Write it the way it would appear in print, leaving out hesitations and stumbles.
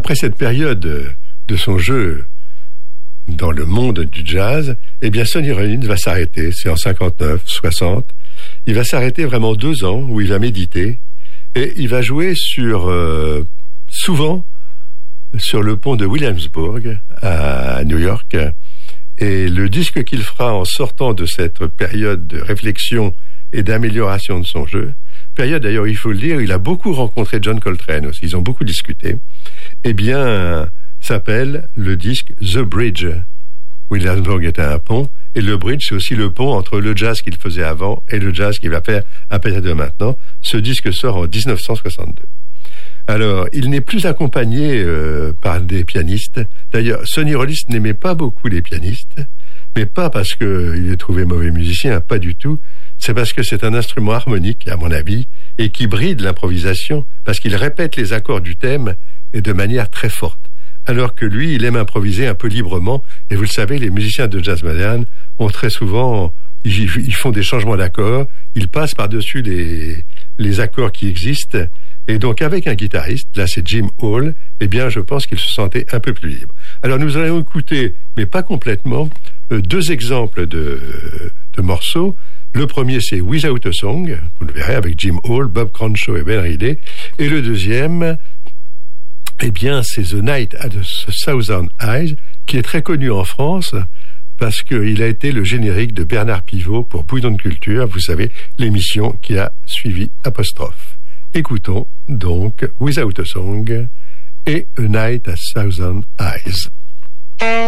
après cette période de son jeu dans le monde du jazz, eh bien Sonny Rollins va s'arrêter, c'est en 59, 60. Il va s'arrêter vraiment 2 ans où il va méditer et il va jouer souvent sur le pont de Williamsburg à New York. Et le disque qu'il fera en sortant de cette période de réflexion et d'amélioration de son jeu, période d'ailleurs, il faut le dire, il a beaucoup rencontré John Coltrane aussi, ils ont beaucoup discuté, eh bien, s'appelle le disque The Bridge. Williamsburg était un pont, et le bridge, c'est aussi le pont entre le jazz qu'il faisait avant et le jazz qu'il va faire à partir de maintenant. Ce disque sort en 1962. Alors, il n'est plus accompagné par des pianistes. D'ailleurs, Sonny Rollins n'aimait pas beaucoup les pianistes, mais pas parce qu'il les trouvait mauvais musiciens, pas du tout. C'est parce que c'est un instrument harmonique, à mon avis, et qui bride l'improvisation, parce qu'il répète les accords du thème et de manière très forte. Alors que lui, il aime improviser un peu librement. Et vous le savez, les musiciens de jazz moderne ont très souvent, ils font des changements d'accords, ils passent par-dessus les accords qui existent. Et donc, avec un guitariste, là c'est Jim Hall, eh bien, je pense qu'il se sentait un peu plus libre. Alors, nous allons écouter, mais pas complètement, 2 exemples de morceaux. Le premier, c'est Without a Song, vous le verrez, avec Jim Hall, Bob Crenshaw et Ben Riley. Et le deuxième, eh bien, c'est The Night at the Thousand Eyes, qui est très connu en France, parce qu'il a été le générique de Bernard Pivot pour Bouillon de Culture, vous savez, l'émission qui a suivi Apostrophe. Écoutons donc Without a Song et A Night at Thousand Eyes.